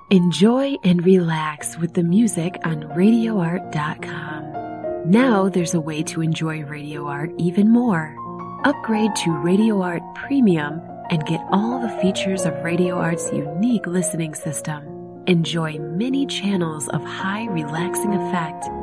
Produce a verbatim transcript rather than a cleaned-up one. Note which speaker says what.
Speaker 1: Enjoy and relax with the music on radio art dot com. Now there's a way to enjoy Radio Art even more. Upgrade to Radio Art Premium and get all the features of Radio Art's unique listening system. Enjoy many channels of high relaxing effect